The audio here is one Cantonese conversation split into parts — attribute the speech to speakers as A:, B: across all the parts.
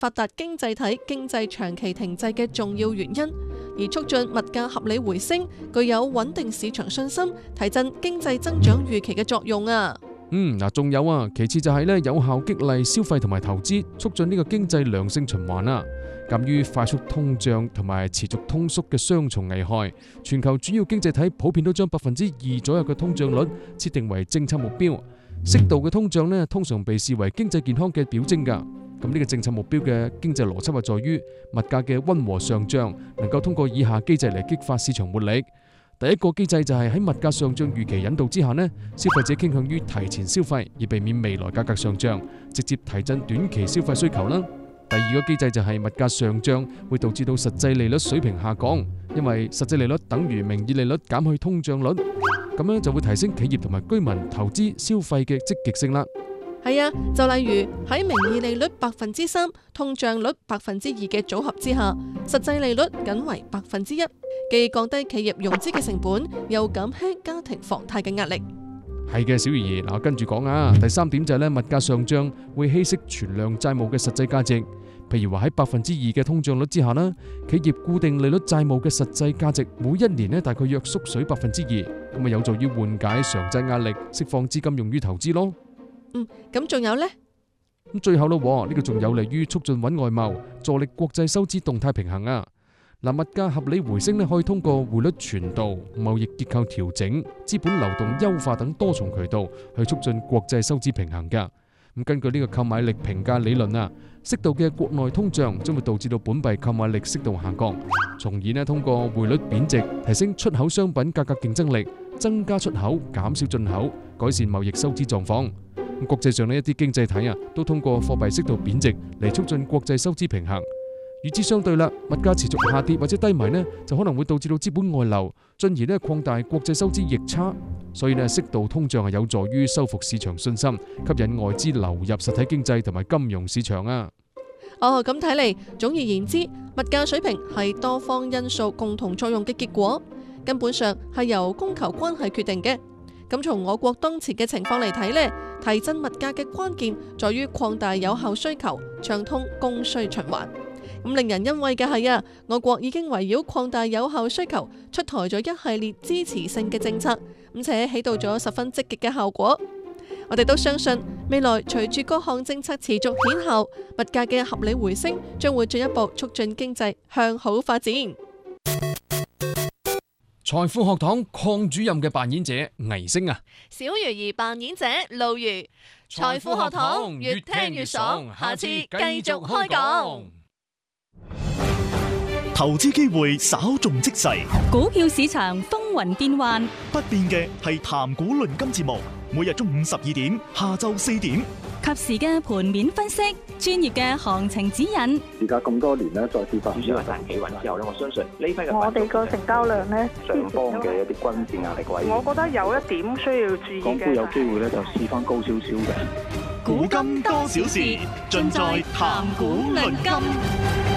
A: 發達經濟體經濟長期停滯嘅重要原因，而促進物價合理回升，具有穩定市場信心、提振經濟增長預期嘅作用啊。
B: 仲有啊，其次就係咧有效激勵消費同埋投資，促進呢個經濟良性循環啊。鑑於快速通脹同埋持續通縮嘅雙重危害，全球主要經濟體普遍都將2%左右嘅通脹率設定為政策目標。適度嘅通脹呢，通常被視為經濟健康嘅表徵㗎。咁呢個政策目標嘅經濟邏輯係在於物價嘅溫和上漲，能夠通過以下機制嚟激發市場活力。第一個機制就係喺物價上漲預期引導之下呢，消費者傾向於提前消費，以避免未來價格上漲，直接提振短期消費需求啦。第二個機制就係物價上漲會導致到實際利率水平下降，因為實際利率等於名義利率減去通脹率，咁樣就會提升企業同埋居民投資消費嘅積極性啦。
A: 係啊，就例如喺名義利率3%、通脹率2%嘅組合之下，實際利率僅為1%，既降低企業融資嘅成本，又減輕家庭房貸嘅壓力。
B: 係嘅，小魚兒，嗱跟住講啊。第三點就係咧，物價上漲會稀釋存量債務嘅實際價值。譬如話喺2%嘅通脹率之下啦，企業固定利率債務嘅實際價值每一年咧大概約縮水2%，咁啊有助於緩解償債壓力，釋放資金用於投資咯。
A: 咁仲有呢？
B: 咁最後咯，呢個仲有利於促進穩外貿，助力國際收支動態平衡啊。嗱，物價合理回升咧，可以通過匯率傳導、貿易結構調整、資本流動優化等多重渠道去促進國際收支平衡噶。咁根據呢個購買力評價理論啊，適度嘅國內通脹將會導致到本幣購買力適度下降，從而咧通過匯率貶值提升出口商品價格競爭力，增加出口，減少進口，改善貿易收支狀況。國際上呢一啲經濟體啊，都通過貨幣適度貶值嚟促進國際收支平衡。與之相對啦，物價持續下跌或者低迷呢，就可能會導致到資本外流，進而呢擴大國際收支逆差。所以呢，適度通脹係有助於修復市場信心，吸引外資流入實體經濟同埋金融市場啊。
A: 咁睇嚟，總而言之，物價水平係多方因素共同作用嘅結果，根本上係由供求關係決定嘅。咁從我國當前嘅情況嚟睇呢，提振物價嘅關鍵在於擴大有效需求，暢通供需循環。咁令人欣慰嘅係啊，我國已經圍繞擴大有效需求出台咗一系列支持性嘅政策，且起到咗十分積極嘅效果。我哋都相信未來隨住各項政策持續顯效，物價嘅合理回升將會進一步促進經濟向好發展。
B: 財富學堂鄺主任嘅扮演者倪星啊，
A: 小魚兒扮演者露如。財富學堂越聽越爽，下次繼續開講。
C: 投資機會稍縱即逝，
D: 股票市場風雲變幻，
C: 不變嘅係談股論金節目，每日中午12點，下晝4點，
D: 及時嘅盤面分析，專業嘅行情指引。
E: 而家咁多年咧，再次發
F: 主要係彈企穩之後咧，我相信呢批嘅
G: 我哋個成交量咧，
E: 上方嘅一啲均線壓力位，
G: 我覺得有一點需要注意嘅。
E: 港股有機會咧就試翻高少少嘅。
C: 古今多少事，盡在談股論金。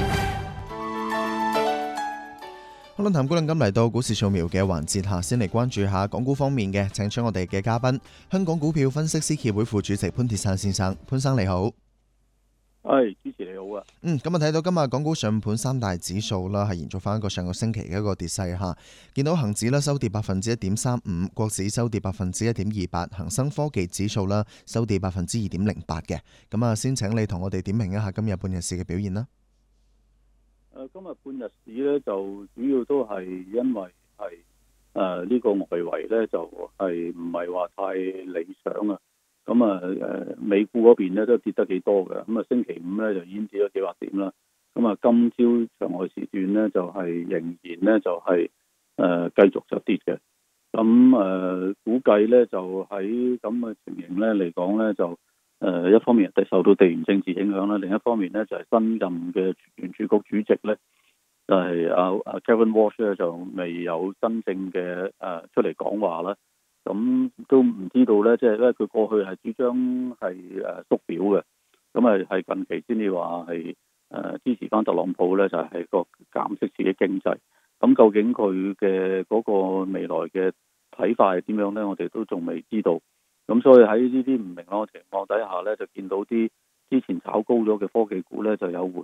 H: 好啦，談股論金嚟到股市掃描嘅環節下，先嚟關注下港股方面嘅，請出我哋嘅嘉賓，香港股票分析師協會副主席潘鐵珊先生。潘生你好。
E: 主持你好啊。
H: 咁啊睇到今日港股上盤三大指數啦，係延續翻一個上個星期嘅一個跌勢吓。見到恒指啦收跌1.35%，國指收跌1.28%，恒生科技指數啦收跌2.08%嘅。咁啊，先請你同我哋點評一下今日半日市嘅表現啦。
E: 今日半日市咧就主要都係因為係呢個外圍咧就係唔係話太理想啊。咁啊美股嗰邊咧都跌得幾多嘅。咁啊星期五咧就已經跌咗幾百點啦。咁啊今朝場外時段咧就係仍然咧就係繼續就跌嘅。咁估計咧就喺咁嘅情形咧嚟講咧就一方面受到地緣政治影響啦，另一方面咧就係新任嘅聯儲局主席咧就係Kevin Walsh 咧就未有真正嘅出嚟講話啦。咁都唔知道咧，即係咧佢過去係主張係縮表嘅，咁係近期先至話係支持翻特朗普咧，就係個減息刺激經濟。咁究竟佢嘅嗰個未來嘅睇法係點樣咧？我哋都仲未知道。咁所以喺呢啲唔明朗嘅情況底下咧，就見到啲資之前炒高咗嘅科技股咧就有回